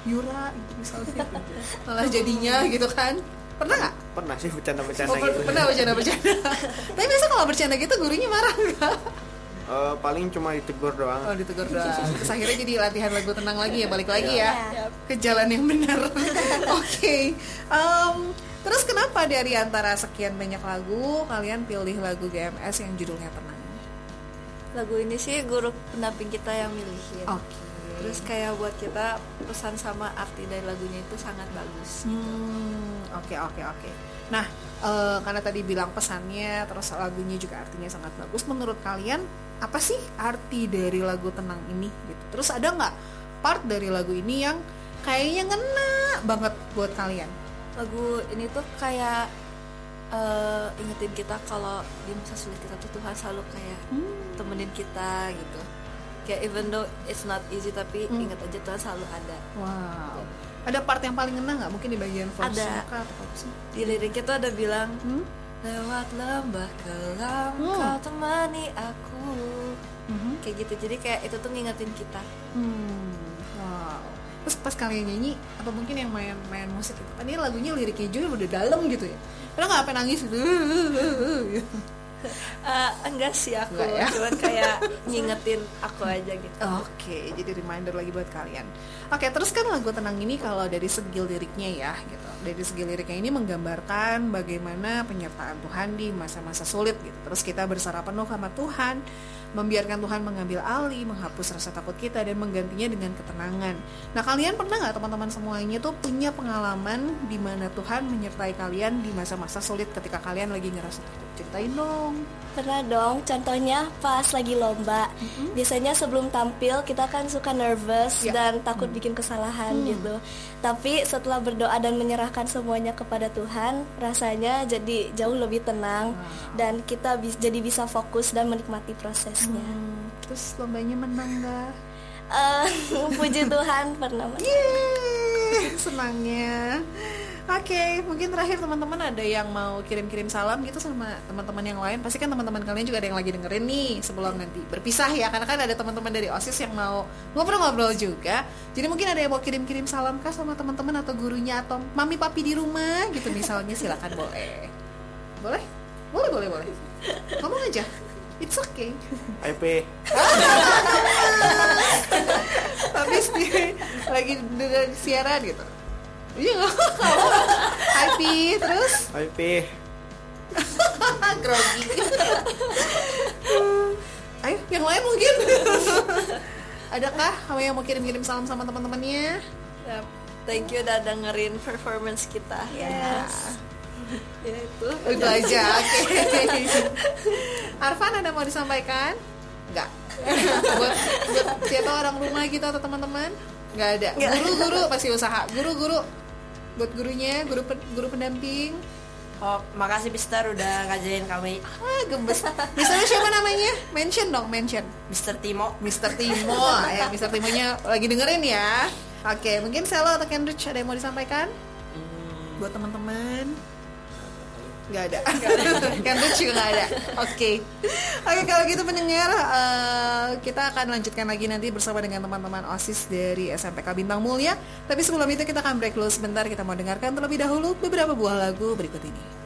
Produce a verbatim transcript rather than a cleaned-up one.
Yura gitu misalnya. Malah jadinya gitu kan. Pernah nggak? Pernah sih bercanda-bercanda Oh, gitu. pernah bercanda-bercanda. Tapi biasa kalau bercanda gitu gurunya marah nggak? Uh, paling cuma ditegur doang. Oh, ditegur doang. Terus akhirnya jadi latihan lagu tenang lagi ya, balik lagi ya Yep. ke jalan yang benar. Oke. Okay. Um, terus kenapa dari antara sekian banyak lagu kalian pilih lagu G M S yang judulnya Tenang? Lagu ini sih guru pendamping kita yang milihin. Oke. Okay. Terus kayak buat kita pesan sama arti dari lagunya itu sangat bagus. Hmm, oke oke oke. Nah, uh, karena tadi bilang pesannya, terus lagunya juga artinya sangat bagus. Menurut kalian apa sih arti dari lagu Tenang ini? Gitu. Terus ada nggak part dari lagu ini yang kayaknya ngena banget buat kalian? Lagu ini tuh kayak uh, ingetin kita kalau di masa sulit kita tuh Tuhan selalu kayak hmm. temenin kita gitu. Kayak even though it's not easy tapi hmm. ingat aja Tuhan selalu ada. Wow. Ada part yang paling ngena nggak? Mungkin di bagian verse ada. Atau apa sih? Di liriknya tuh ada bilang hmm? lewat lembah kelam hmm. kau temani aku. Hmm. Kayak gitu. Jadi kayak itu tuh ngingetin kita. Hmm. Wow. Terus pas kalian nyanyi, apa mungkin yang main-main musik itu? Kan ini lagunya liriknya juga udah dalam gitu ya. Karena nggak apa nangis gitu. Uh, enggak sih aku, enggak ya? cuman kayak ngingetin aku aja gitu. Oke, okay, jadi reminder lagi buat kalian. Oke, okay, terus kan lagu Tenang ini kalau dari segi liriknya ya, gitu. Dari segi liriknya ini menggambarkan bagaimana penyertaan Tuhan di masa-masa sulit gitu. Terus kita berserah penuh sama Tuhan, membiarkan Tuhan mengambil alih, menghapus rasa takut kita dan menggantinya dengan ketenangan. Nah, kalian pernah nggak teman-teman semuanya tuh punya pengalaman di mana Tuhan menyertai kalian di masa-masa sulit ketika kalian lagi ngerasa takut? Ceritain dong. Pernah dong, contohnya pas lagi lomba. Mm-hmm. Biasanya sebelum tampil kita kan suka nervous ya. dan takut mm. bikin kesalahan mm. gitu. Tapi setelah berdoa dan menyerahkan semuanya kepada Tuhan, rasanya jadi jauh lebih tenang. Wow. Dan kita bi- jadi bisa fokus dan menikmati prosesnya. Mm. Terus lombanya menang gak? Uh, puji Tuhan pernah menang. Yeay, senangnya. Oke, okay, mungkin terakhir teman-teman ada yang mau kirim-kirim salam gitu sama teman-teman yang lain. Pasti kan teman-teman kalian juga ada yang lagi dengerin nih sebelum nanti berpisah ya. Karena kan ada teman-teman dari OSIS yang mau ngobrol-ngobrol juga. Jadi mungkin ada yang mau kirim-kirim salam kah sama teman-teman atau gurunya atau mami papi di rumah gitu misalnya, silakan boleh. Boleh? Boleh, boleh, boleh. Ngomong aja. It's okay. I P. Habis nih lagi dengar siaran gitu. Iya nggak? I P terus? I P. Grogi. Ayo, yang lain mungkin. Adakah kamu yang mau kirim-kirim salam sama teman-temannya? Yep. Thank you udah dengerin performance kita. Yes. Ya itu. Itu aja. Oke. Okay. Arfan ada mau disampaikan? Enggak. buat buat siapa orang rumah kita atau teman-teman? Enggak ada. Guru-guru pasti usaha. Guru-guru buat gurunya, guru guru pendamping. Oh, makasih Mister udah ngajarin kami. Ah, gemes. Misalnya siapa namanya? Mention dong, mention. Mister Timo. Mister Timo. Ya, Mister Timonya lagi dengerin ya. Oke, mungkin Selo atau Kendrich ada yang mau disampaikan? Hmm. Buat teman-teman. Gak ada. Kendrich juga gak ada. Oke. Okay. Oke, okay, kalau gitu pendengar, uh, kita akan lanjutkan lagi nanti bersama dengan teman-teman OSIS dari S M P K Bintang Mulia. Tapi sebelum itu kita akan break dulu sebentar. Kita mau dengarkan terlebih dahulu beberapa buah lagu berikut ini.